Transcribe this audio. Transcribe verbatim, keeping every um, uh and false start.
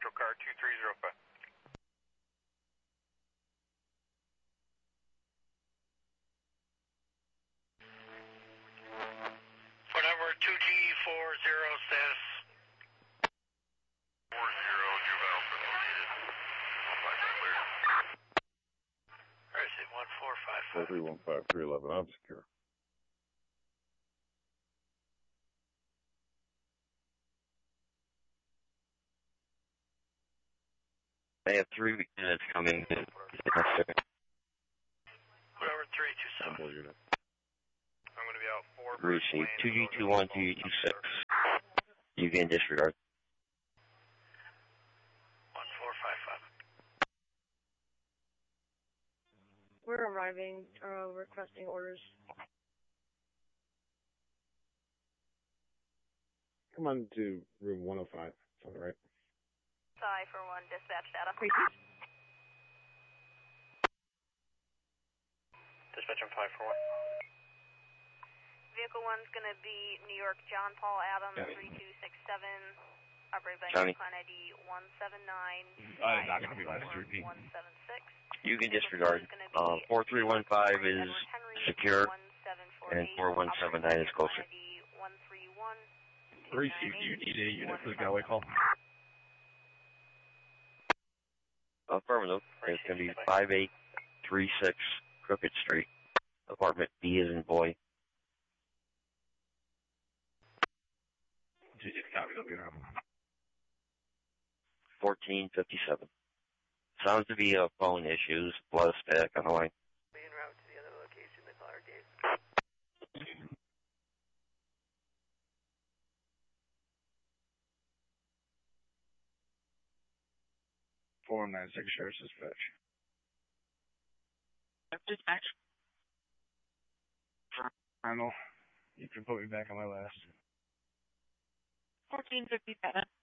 Metro car two three zero five. Phone number two G four zero status. four zero, juvenile for located. Clear. Where is it? one four five four five. three one five three eleven, I'm secure. I have three units coming in. Whatever, three two seven. Sample unit. I'm going to be out four. Receive two G two one, two G two six. You can disregard. one four five five. We're arriving, uh, requesting orders. Come on to room one oh five. Sounds right. Sorry for one, dispatch data. Dispatch on five four one. Vehicle one's going to be New York John Paul Adams, Yes. three two six seven. Operated by Johnny. Client I D one seven nine. Uh, not gonna be last repeat. one seven six. You can disregard. Uh, four three one five is secure, and four one seven nine is closer. Receive, you need a unit for the Galway call. Affirmative. It's going to be five eight three six Crooked Street, apartment B as in boy. fourteen fifty-seven. Sounds to be a phone issues, blood static on the line. En route to the other location the caller gave. four nine six Sheriff's Dispatch. Dispatch. Arnold, you can put me back on my last. fourteen fifty-seven.